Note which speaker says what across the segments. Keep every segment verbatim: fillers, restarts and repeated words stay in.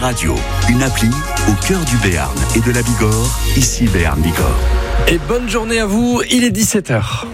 Speaker 1: radio, une appli au cœur du Béarn et de la Bigorre, ici Béarn Bigorre.
Speaker 2: Et bonne journée à vous, il est dix-sept heures.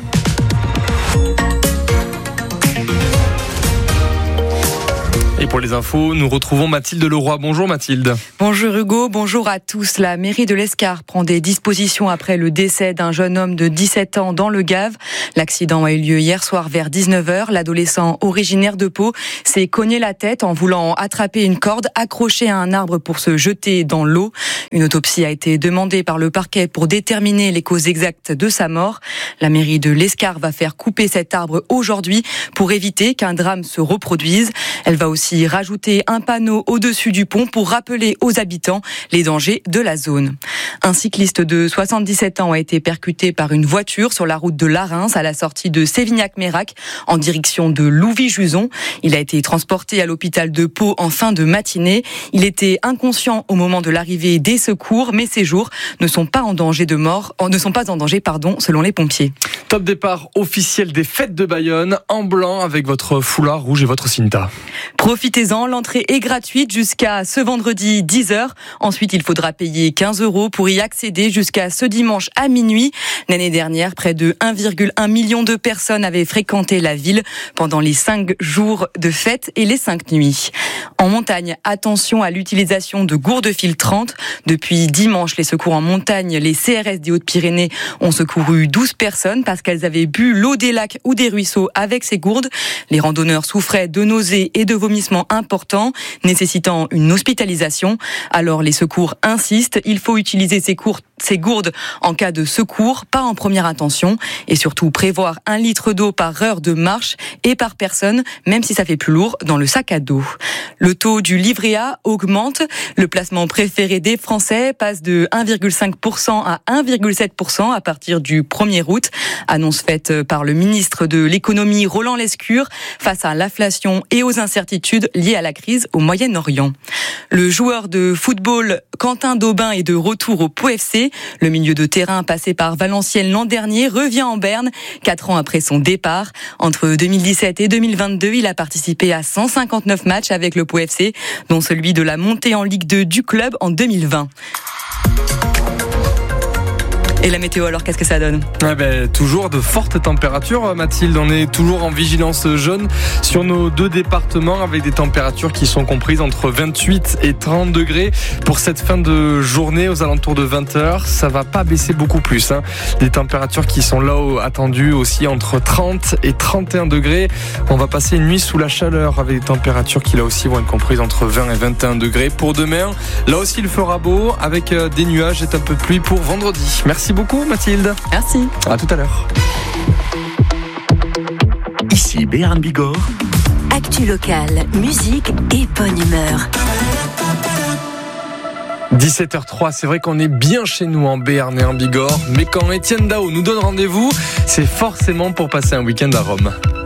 Speaker 2: Et pour les infos, nous retrouvons Mathilde Leroy. Bonjour Mathilde.
Speaker 3: Bonjour Hugo, bonjour à tous. La mairie de l'Escar prend des dispositions après le décès d'un jeune homme de dix-sept ans dans le Gave. L'accident a eu lieu hier soir vers dix-neuf heures. L'adolescent originaire de Pau s'est cogné la tête en voulant attraper une corde accrochée à un arbre pour se jeter dans l'eau. Une autopsie a été demandée par le parquet pour déterminer les causes exactes de sa mort. La mairie de l'Escar va faire couper cet arbre aujourd'hui pour éviter qu'un drame se reproduise. Elle va aussi rajouter un panneau au-dessus du pont pour rappeler aux habitants les dangers de la zone. Un cycliste de soixante-dix-sept ans a été percuté par une voiture sur la route de Larins à la sortie de Sévignac-Mérac en direction de Louvy-Juzon. Il a été transporté à l'hôpital de Pau en fin de matinée. Il était inconscient au moment de l'arrivée des secours, mais ses jours ne sont pas en danger de mort, ne sont pas en danger, pardon, selon les pompiers.
Speaker 2: Top départ officiel des fêtes de Bayonne en blanc avec votre foulard rouge et votre cinta.
Speaker 3: Profitez-en, l'entrée est gratuite jusqu'à ce vendredi dix heures. Ensuite, il faudra payer quinze euros pour y accéder jusqu'à ce dimanche à minuit. L'année dernière, près de un virgule un million de personnes avaient fréquenté la ville pendant les cinq jours de fête et les cinq nuits. En montagne, attention à l'utilisation de gourdes filtrantes. Depuis dimanche, les secours en montagne, les C R S des Hautes-Pyrénées ont secouru douze personnes parce qu'elles avaient bu l'eau des lacs ou des ruisseaux avec ces gourdes. Les randonneurs souffraient de nausées et de vomissements importants, nécessitant une hospitalisation. Alors les secours insistent, il faut utiliser ces, cours, ces gourdes en cas de secours, pas en première intention, et surtout prévoir un litre d'eau par heure de marche et par personne, même si ça fait plus lourd dans le sac à dos. Le taux du livret A augmente. Le placement préféré des Français passe de un virgule cinq pour cent à un virgule sept pour cent à partir du premier août. Annonce faite par le ministre de l'économie Roland Lescure face à l'inflation et aux incertitudes liées à la crise au Moyen-Orient. Le joueur de football Quentin Daubin est de retour au Pau F C. Le milieu de terrain passé par Valenciennes l'an dernier revient en berne, quatre ans après son départ. Entre deux mille dix-sept et deux mille vingt-deux, il a participé à cent cinquante-neuf matchs avec le Pau F C, dont celui de la montée en Ligue deux du club en deux mille vingt. Et la météo, alors, qu'est-ce que ça donne ?
Speaker 2: Ah ben, toujours de fortes températures, Mathilde. On est toujours en vigilance jaune sur nos deux départements avec des températures qui sont comprises entre vingt-huit et trente degrés. Pour cette fin de journée, aux alentours de vingt heures, ça va pas baisser beaucoup plus. Hein. Des températures qui sont là attendues aussi entre trente et trente et un degrés. On va passer une nuit sous la chaleur avec des températures qui là aussi vont être comprises entre vingt et vingt et un degrés. Pour demain, là aussi il fera beau avec des nuages et un peu de pluie pour vendredi. Merci beaucoup Mathilde.
Speaker 3: Merci.
Speaker 2: À tout à l'heure.
Speaker 1: Ici Béarn Bigorre.
Speaker 4: Actu locale, musique et bonne humeur.
Speaker 2: dix-sept heures trois, c'est vrai qu'on est bien chez nous en Béarn et en Bigorre, mais quand Étienne Dao nous donne rendez-vous, c'est forcément pour passer un week-end à Rome.